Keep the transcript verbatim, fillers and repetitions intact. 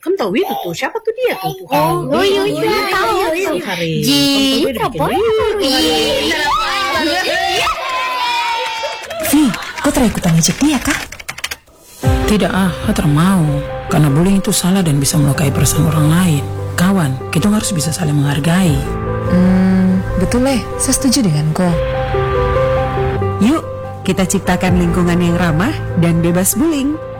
Kamu tahu itu tuh, siapa tuh dia tuh? tuh Oh, oh, iya, iya, tahu. Ji, Vi, kau terikutan ngejek dia kah? Tidak ah, Hatra mau. Karena bullying itu salah dan bisa melukai perasaan orang lain. Kawan, kita harus bisa saling menghargai. Hmm, betul eh, saya setuju dengan kau. Yuk, kita ciptakan lingkungan yang ramah dan bebas bullying.